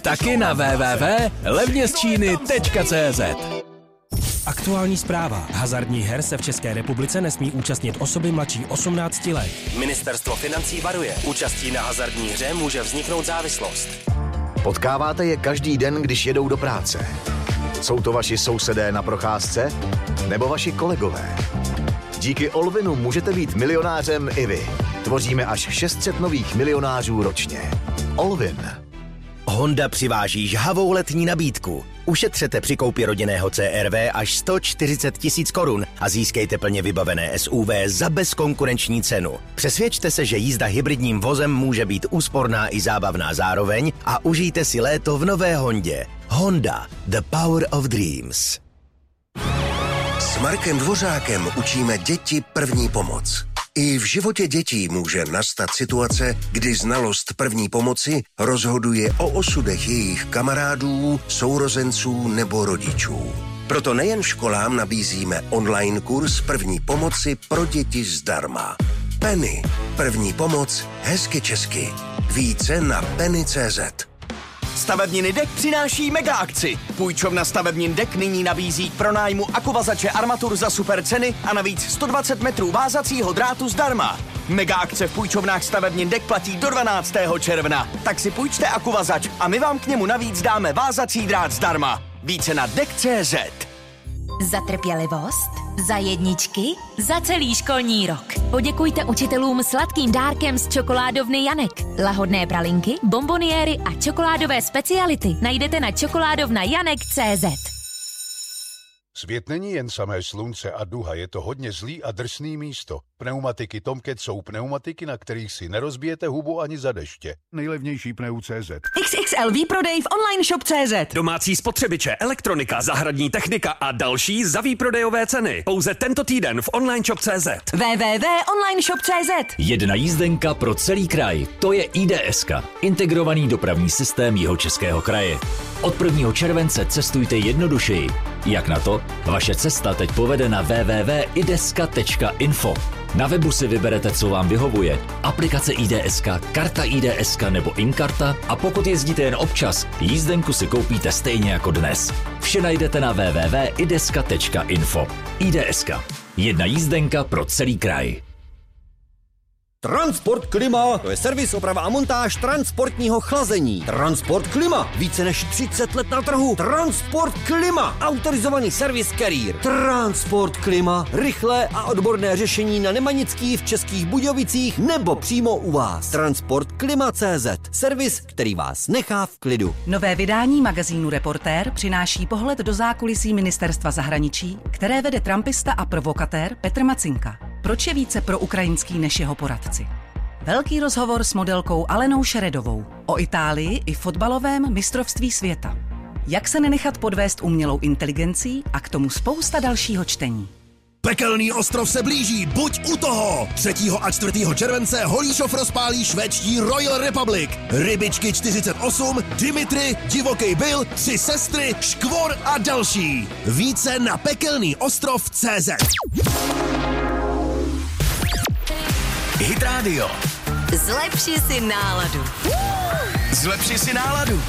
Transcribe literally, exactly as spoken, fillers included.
Taky na w w w tečka levně z číny tečka cé zet. Aktuální zpráva. Hazardních her se v České republice nesmí účastnit osoby mladší osmnácti let. Ministerstvo financí varuje. Účastí na hazardní hře může vzniknout závislost. Potkáváte je každý den, když jedou do práce. Jsou to vaši sousedé na procházce? Nebo vaši kolegové? Díky Olvinu můžete být milionářem i vy. Tvoříme až šest set nových milionářů ročně. Olvin. Honda přiváží žhavou letní nabídku. Ušetřete při koupi rodinného C R V až sto čtyřicet tisíc korun a získejte plně vybavené S U V za bezkonkurenční cenu. Přesvědčte se, že jízda hybridním vozem může být úsporná i zábavná zároveň a užijte si léto v nové Hondě. Honda. The Power of Dreams. S Markem Dvořákem učíme děti první pomoc. I v životě dětí může nastat situace, kdy znalost první pomoci rozhoduje o osudech jejich kamarádů, sourozenců nebo rodičů. Proto nejen školám nabízíme online kurz první pomoci pro děti zdarma. Penny. První pomoc hezky česky. Více na penny tečka cé zet. Stavebniny Dek přináší mega akci. Půjčovna Stavebnin Dek nyní nabízí k pronájmu akuvazače armatur za super ceny a navíc sto dvacet metrů vázacího drátu zdarma. Mega akce v půjčovnách Stavebnin Dek platí do dvanáctého června. Tak si půjčte akuvazač a my vám k němu navíc dáme vázací drát zdarma. Více na dek tečka cé zet. Za trpělivost, za jedničky, za celý školní rok. Poděkujte učitelům sladkým dárkem z čokoládovny Janek. Lahodné pralinky, bomboniéry a čokoládové speciality najdete na čokoládovna janek tečka cé zet. Svět není jen samé slunce a duha, je to hodně zlý a drsný místo. Pneumatiky Tomcat jsou pneumatiky, na kterých si nerozbijete hubu ani za deště. Nejlevnější pneu tečka cé zet. X X L výprodej v online shop tečka cé zet. Domácí spotřebiče, elektronika, zahradní technika a další za výprodejové ceny. Pouze tento týden v online shop tečka cé zet. w w w tečka online shop tečka cé zet. Jedna jízdenka pro celý kraj. To je I D S ka, integrovaný dopravní systém Jihočeského kraje. Od prvního července cestujte jednodušeji. Jak na to? Vaše cesta teď povede na w w w tečka ideska tečka info. Na webu si vyberete, co vám vyhovuje. Aplikace I D S ka, karta I D S ka nebo Inkarta a pokud jezdíte jen občas, jízdenku si koupíte stejně jako dnes. Vše najdete na w w w tečka ideska tečka info. I D S ka. Jedna jízdenka pro celý kraj. Transport Klima, to je servis, oprava a montáž transportního chlazení. Transport Klima, více než třicet let na trhu. Transport Klima, autorizovaný servis Carrier. Transport Klima, rychlé a odborné řešení na Nemanický, v Českých Budějovicích nebo přímo u vás. Transport Klima tečka cé zet, servis, který vás nechá v klidu. Nové vydání magazínu Reportér přináší pohled do zákulisí ministerstva zahraničí, které vede trumpista a provokatér Petr Macinka. Proč je více proukrajinský než jeho poradci? Velký rozhovor s modelkou Alenou Šeredovou o Itálii i fotbalovém mistrovství světa. Jak se nenechat podvést umělou inteligencí a k tomu spousta dalšího čtení. Pekelný ostrov se blíží, buď u toho! třetího a čtvrtého července Holíšov rozpálí švédští Royal Republic. Rybičky čtyřicet osm, Dimitri, Divoký Bill, Tři sestry, Škvor a další. Více na pekelný ostrov tečka cé zet. Hit Radio. Zlepši si náladu. Zlepši si náladu.